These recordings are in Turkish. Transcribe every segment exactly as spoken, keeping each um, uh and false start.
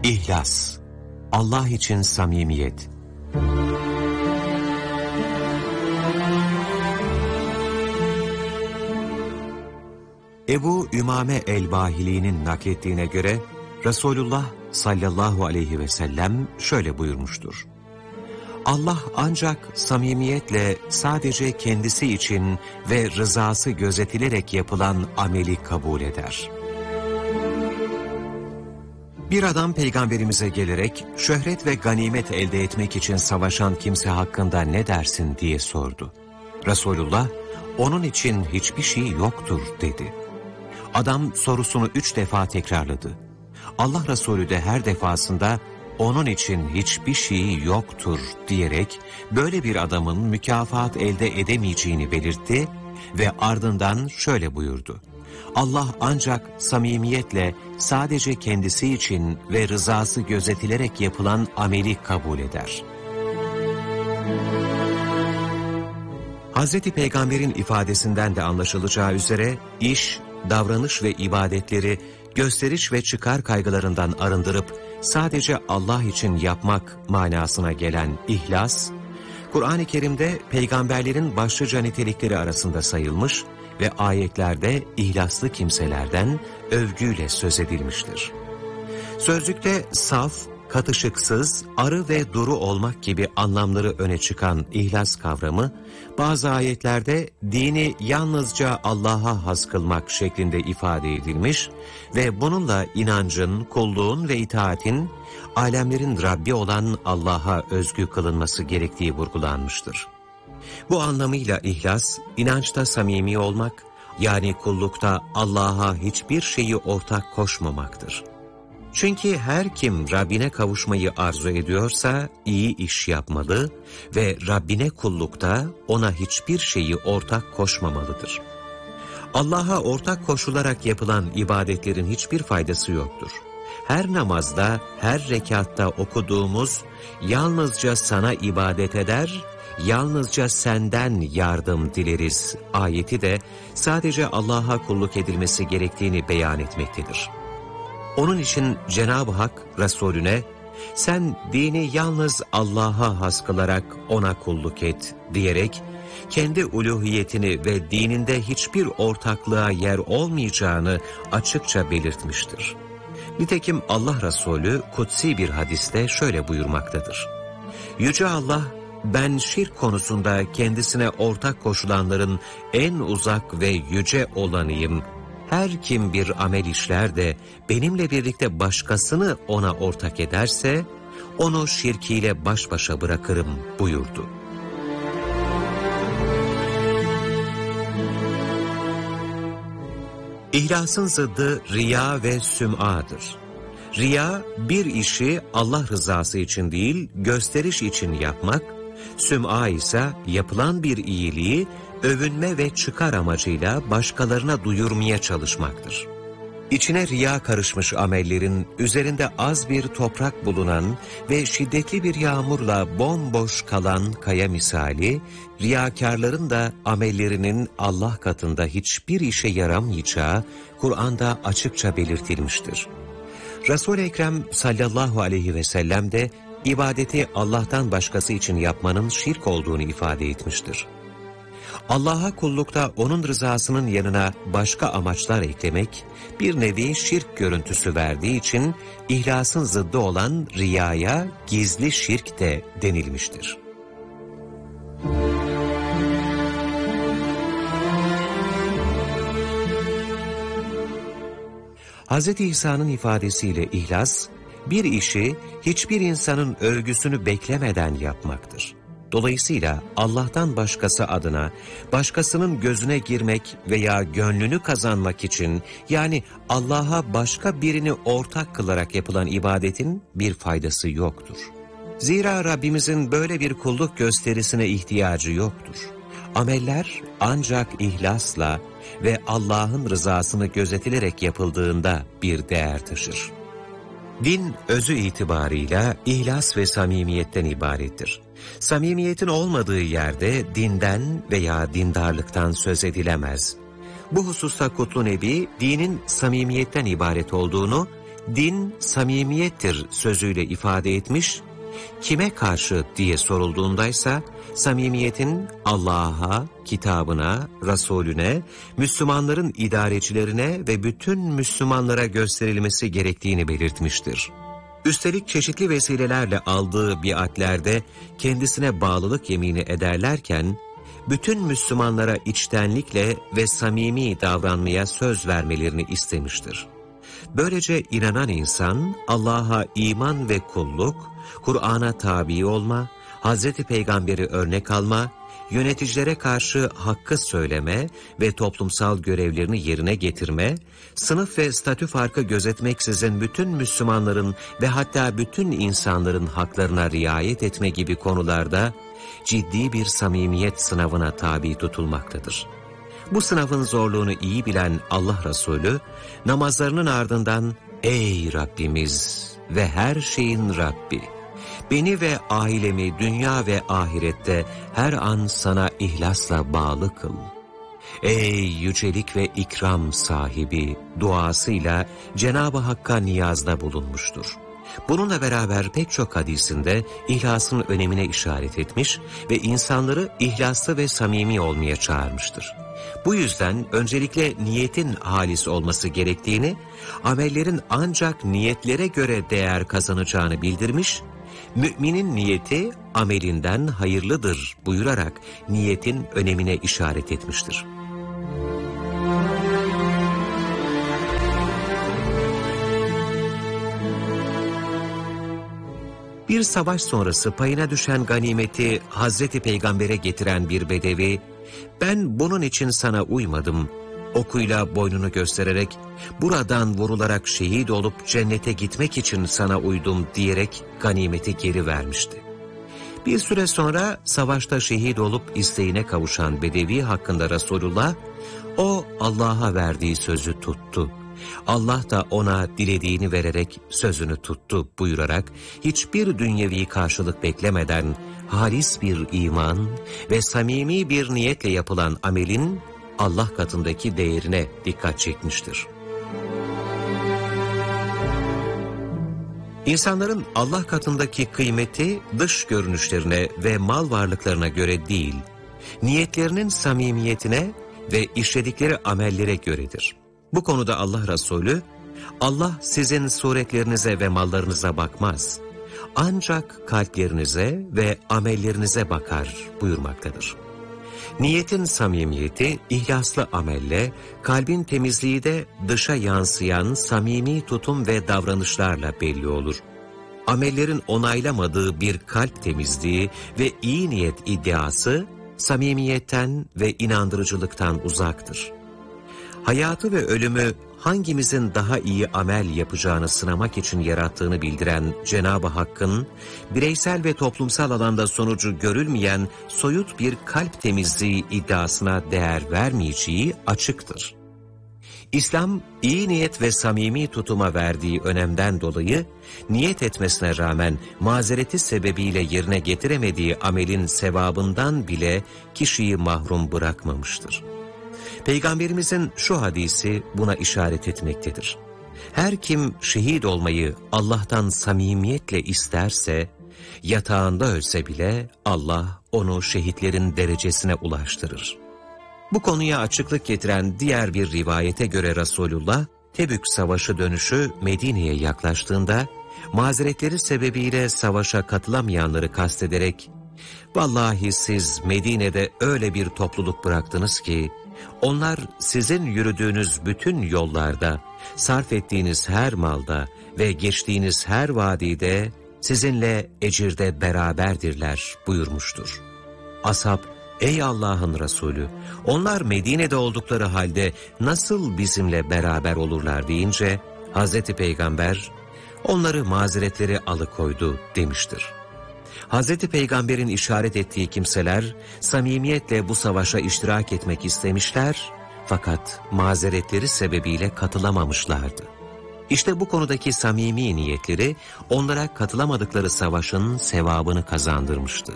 İhlas, Allah için samimiyet. Ebu Ümame el-Bahili'nin naklettiğine göre Resulullah sallallahu aleyhi ve sellem şöyle buyurmuştur. Allah ancak samimiyetle sadece kendisi için ve rızası gözetilerek yapılan ameli kabul eder. Bir adam peygamberimize gelerek şöhret ve ganimet elde etmek için savaşan kimse hakkında ne dersin diye sordu. Resulullah, onun için hiçbir şey yoktur dedi. Adam sorusunu üç defa tekrarladı. Allah Resulü de her defasında onun için hiçbir şey yoktur diyerek böyle bir adamın mükafat elde edemeyeceğini belirtti ve ardından şöyle buyurdu. Allah ancak samimiyetle sadece kendisi için ve rızası gözetilerek yapılan ameli kabul eder. Hazreti Peygamber'in ifadesinden de anlaşılacağı üzere iş, davranış ve ibadetleri gösteriş ve çıkar kaygılarından arındırıp sadece Allah için yapmak manasına gelen ihlas, Kur'an-ı Kerim'de peygamberlerin başlıca nitelikleri arasında sayılmış ve ayetlerde ihlaslı kimselerden övgüyle söz edilmiştir. Sözlükte saf, katışıksız, arı ve duru olmak gibi anlamları öne çıkan ihlas kavramı, bazı ayetlerde dini yalnızca Allah'a has kılmak şeklinde ifade edilmiş ve bununla inancın, kulluğun ve itaatin, alemlerin Rabbi olan Allah'a özgü kılınması gerektiği vurgulanmıştır. Bu anlamıyla ihlas, inançta samimi olmak, yani kullukta Allah'a hiçbir şeyi ortak koşmamaktır. Çünkü her kim Rabbine kavuşmayı arzu ediyorsa iyi iş yapmalı ve Rabbine kullukta ona hiçbir şeyi ortak koşmamalıdır. Allah'a ortak koşularak yapılan ibadetlerin hiçbir faydası yoktur. Her namazda, her rekatta okuduğumuz yalnızca sana ibadet eder, yalnızca senden yardım dileriz ayeti de sadece Allah'a kulluk edilmesi gerektiğini beyan etmektedir. Onun için Cenab-ı Hak Resulüne, sen dini yalnız Allah'a has kılarak ona kulluk et diyerek, kendi uluhiyetini ve dininde hiçbir ortaklığa yer olmayacağını açıkça belirtmiştir. Nitekim Allah Resulü kutsi bir hadiste şöyle buyurmaktadır. Yüce Allah, ben şirk konusunda kendisine ortak koşulanların en uzak ve yüce olanıyım. Her kim bir amel işler de benimle birlikte başkasını ona ortak ederse, onu şirkiyle baş başa bırakırım buyurdu. İhlasın zıddı riya ve süm'adır. Riya, bir işi Allah rızası için değil, gösteriş için yapmak, süm'a ise yapılan bir iyiliği övünme ve çıkar amacıyla başkalarına duyurmaya çalışmaktır. İçine riya karışmış amellerin üzerinde az bir toprak bulunan ve şiddetli bir yağmurla bomboş kalan kaya misali, riyakarların da amellerinin Allah katında hiçbir işe yaramayacağı Kur'an'da açıkça belirtilmiştir. Resul-i Ekrem sallallahu aleyhi ve sellem de ibadeti Allah'tan başkası için yapmanın şirk olduğunu ifade etmiştir. Allah'a kullukta onun rızasının yanına başka amaçlar eklemek, bir nevi şirk görüntüsü verdiği için ihlasın zıddı olan riyaya gizli şirk de denilmiştir. Hz. İsa'nın ifadesiyle ihlas, bir işi hiçbir insanın övgüsünü beklemeden yapmaktır. Dolayısıyla Allah'tan başkası adına, başkasının gözüne girmek veya gönlünü kazanmak için, yani Allah'a başka birini ortak kılarak yapılan ibadetin bir faydası yoktur. Zira Rabbimizin böyle bir kulluk gösterisine ihtiyacı yoktur. Ameller ancak ihlasla ve Allah'ın rızasını gözetilerek yapıldığında bir değer taşır. Din özü itibarıyla ihlas ve samimiyetten ibarettir. Samimiyetin olmadığı yerde dinden veya dindarlıktan söz edilemez. Bu hususta Kutlu Nebi, dinin samimiyetten ibaret olduğunu, din samimiyettir sözüyle ifade etmiş, kime karşı diye sorulduğundaysa samimiyetin Allah'a, kitabına, Resulüne, Müslümanların idarecilerine ve bütün Müslümanlara gösterilmesi gerektiğini belirtmiştir. Üstelik çeşitli vesilelerle aldığı biatlerde kendisine bağlılık yemini ederlerken, bütün Müslümanlara içtenlikle ve samimi davranmaya söz vermelerini istemiştir. Böylece inanan insan Allah'a iman ve kulluk, Kur'an'a tabi olma, Hazreti Peygamber'i örnek alma, yöneticilere karşı hakkı söyleme ve toplumsal görevlerini yerine getirme, sınıf ve statü farkı gözetmeksizin bütün Müslümanların ve hatta bütün insanların haklarına riayet etme gibi konularda ciddi bir samimiyet sınavına tabi tutulmaktadır. Bu sınavın zorluğunu iyi bilen Allah Resulü, namazlarının ardından "Ey Rabbimiz ve her şeyin Rabbi! Beni ve ailemi dünya ve ahirette her an sana ihlasla bağlı kıl. Ey yücelik ve ikram sahibi" duasıyla Cenab-ı Hakk'a niyazda bulunmuştur. Bununla beraber pek çok hadisinde ihlasın önemine işaret etmiş ve insanları ihlaslı ve samimi olmaya çağırmıştır. Bu yüzden öncelikle niyetin halis olması gerektiğini, amellerin ancak niyetlere göre değer kazanacağını bildirmiş, müminin niyeti amelinden hayırlıdır buyurarak niyetin önemine işaret etmiştir. Bir savaş sonrası payına düşen ganimeti Hazreti Peygamber'e getiren bir bedevi, "Ben bunun için sana uymadım," okuyla boynunu göstererek, "Buradan vurularak şehit olup cennete gitmek için sana uydum," diyerek ganimeti geri vermişti. Bir süre sonra savaşta şehit olup isteğine kavuşan bedevi hakkında Resulullah, "O Allah'a verdiği sözü tuttu. Allah da ona dilediğini vererek sözünü tuttu," buyurarak hiçbir dünyevi karşılık beklemeden halis bir iman ve samimi bir niyetle yapılan amelin Allah katındaki değerine dikkat çekmiştir. İnsanların Allah katındaki kıymeti dış görünüşlerine ve mal varlıklarına göre değil, niyetlerinin samimiyetine ve işledikleri amellere göredir. Bu konuda Allah Resulü, "Allah sizin suretlerinize ve mallarınıza bakmaz, ancak kalplerinize ve amellerinize bakar," buyurmaktadır. Niyetin samimiyeti, ihlaslı amelle, kalbin temizliği de dışa yansıyan samimi tutum ve davranışlarla belli olur. Amellerin onaylamadığı bir kalp temizliği ve iyi niyet iddiası, samimiyetten ve inandırıcılıktan uzaktır. Hayatı ve ölümü hangimizin daha iyi amel yapacağını sınamak için yarattığını bildiren Cenab-ı Hakk'ın, bireysel ve toplumsal alanda sonucu görülmeyen soyut bir kalp temizliği iddiasına değer vermeyeceği açıktır. İslam, iyi niyet ve samimi tutuma verdiği önemden dolayı, niyet etmesine rağmen mazereti sebebiyle yerine getiremediği amelin sevabından bile kişiyi mahrum bırakmamıştır. Peygamberimizin şu hadisi buna işaret etmektedir. Her kim şehit olmayı Allah'tan samimiyetle isterse, yatağında ölse bile Allah onu şehitlerin derecesine ulaştırır. Bu konuya açıklık getiren diğer bir rivayete göre Resulullah, Tebük Savaşı dönüşü Medine'ye yaklaştığında, mazeretleri sebebiyle savaşa katılamayanları kastederek, "Vallahi siz Medine'de öyle bir topluluk bıraktınız ki, onlar sizin yürüdüğünüz bütün yollarda, sarf ettiğiniz her malda ve geçtiğiniz her vadide sizinle ecirde beraberdirler," buyurmuştur. Ashab, "Ey Allah'ın Resulü, onlar Medine'de oldukları halde nasıl bizimle beraber olurlar?" deyince Hazreti Peygamber, "Onları mazeretleri alıkoydu," demiştir. Hazreti Peygamber'in işaret ettiği kimseler samimiyetle bu savaşa iştirak etmek istemişler fakat mazeretleri sebebiyle katılamamışlardı. İşte bu konudaki samimi niyetleri onlara katılamadıkları savaşın sevabını kazandırmıştı.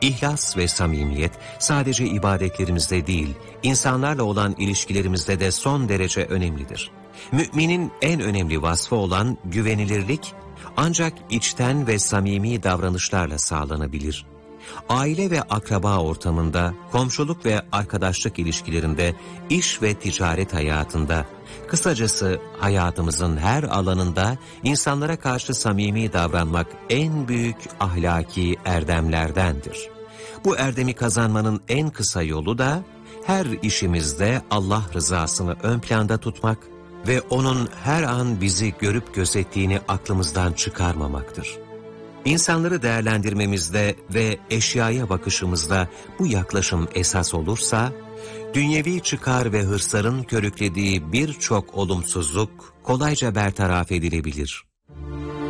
İhlas ve samimiyet sadece ibadetlerimizde değil, insanlarla olan ilişkilerimizde de son derece önemlidir. Müminin en önemli vasfı olan güvenilirlik ancak içten ve samimi davranışlarla sağlanabilir. Aile ve akraba ortamında, komşuluk ve arkadaşlık ilişkilerinde, iş ve ticaret hayatında, kısacası hayatımızın her alanında insanlara karşı samimi davranmak en büyük ahlaki erdemlerdendir. Bu erdemi kazanmanın en kısa yolu da her işimizde Allah rızasını ön planda tutmak ve O'nun her an bizi görüp gözettiğini aklımızdan çıkarmamaktır. İnsanları değerlendirmemizde ve eşyaya bakışımızda bu yaklaşım esas olursa, dünyevi çıkar ve hırsların körüklediği birçok olumsuzluk kolayca bertaraf edilebilir.